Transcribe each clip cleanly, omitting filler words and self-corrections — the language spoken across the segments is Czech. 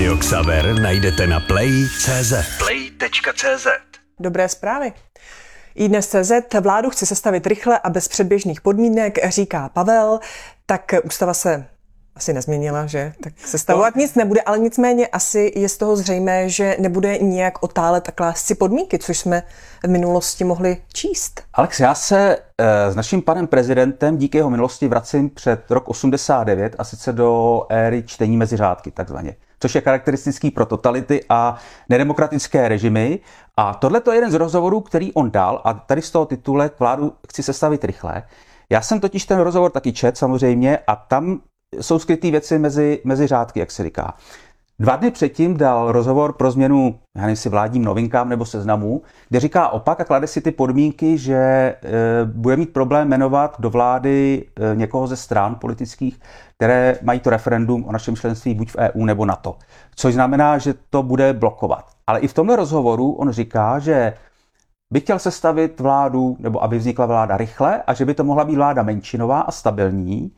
Radio Xaver najdete na play.cz. Play.cz. Dobré zprávy. iDnes.cz vládu chce sestavit rychle a bez předběžných podmínek, říká Pavel. Tak ústava se asi nezměnila, že? Tak sestavovat nic nebude, ale nicméně asi je z toho zřejmé, že nebude nijak otálet a klást si podmínky, což jsme v minulosti mohli číst. Alex, já se s naším panem prezidentem díky jeho minulosti vracím před rok 89 a sice do éry čtení mezi řádky takzvaně, což je charakteristický pro totality a nedemokratické režimy. A tohle je jeden z rozhovorů, který on dal, a tady z toho titulek vládu chci sestavit rychle. Já jsem totiž ten rozhovor taky čet samozřejmě a tam jsou skrytý věci mezi řádky, jak se říká. 2 dny předtím dal rozhovor pro změnu, já nevím, si vládním novinkám nebo Seznamu, kde říká opak a klade si ty podmínky, že bude mít problém jmenovat do vlády někoho ze stran politických, které mají to referendum o našem členství buď v EU nebo NATO. Což znamená, že to bude blokovat. Ale i v tomhle rozhovoru on říká, že by chtěl sestavit vládu, nebo aby vznikla vláda rychle a že by to mohla být vláda menšinová a stabilní,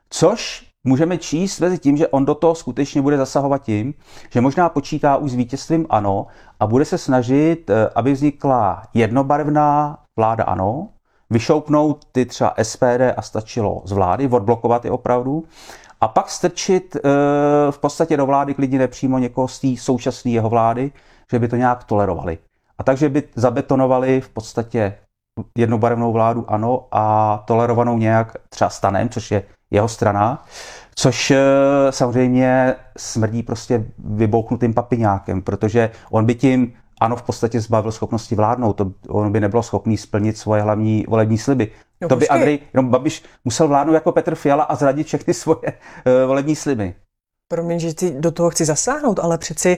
což můžeme číst mezi tím, že on do toho skutečně bude zasahovat tím, že možná počítá už s vítězstvím ANO a bude se snažit, aby vznikla jednobarevná vláda ANO, vyšoupnout ty třeba SPD a stačilo z vlády, odblokovat je opravdu, a pak strčit v podstatě do vlády klidně nepřímo někoho z té současné jeho vlády, že by to nějak tolerovali. A takže by zabetonovali v podstatě jednobarevnou vládu ANO a tolerovanou nějak třeba STANem, což je jeho strana, což samozřejmě smrdí prostě vybouchnutým papiňákem, protože on by tím ANO v podstatě zbavil schopnosti vládnout, on by nebyl schopný splnit svoje hlavní volební sliby. No, to by Andrej, jenom Babiš musel vládnout jako Petr Fiala a zradit všechny svoje volební sliby. Promiň, že do toho chci zasáhnout, ale přeci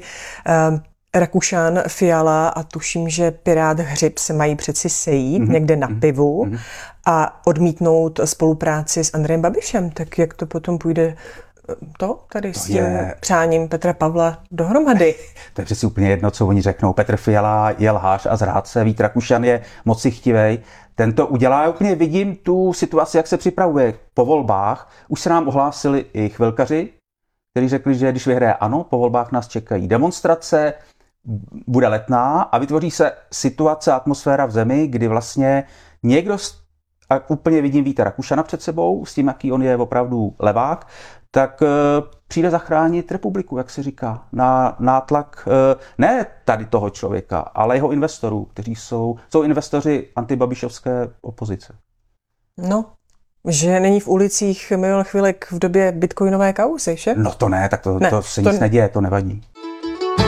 Rakušan, Fiala a tuším, že Pirát Hřib se mají přeci sejít někde na pivu a odmítnout spolupráci s Andrejem Babišem. Tak jak to potom půjde tady s tím přáním Petra Pavla dohromady? To je přeci úplně jedno, co oni řeknou. Petr Fiala je lhář a zrádce, Vít Rakušan je moci chtivej. Ten to udělá. Já úplně vidím tu situaci, jak se připravuje po volbách. Už se nám ohlásili i chvilkaři, kteří řekli, že když vyhraje ANO, po volbách nás čekají demonstrace, bude letná a vytvoří se situace, atmosféra v zemi, kdy vlastně někdo, a úplně vidím Víta Rakušana před sebou, s tím, jaký on je opravdu levák, tak přijde zachránit republiku, jak se říká, na nátlak ne tady toho člověka, ale jeho investorů, kteří jsou investoři antibabišovské opozice. No, že není v ulicích milion chvilek v době bitcoinové kauzy, že? No to ne, tak to se nic neděje, to nevadí.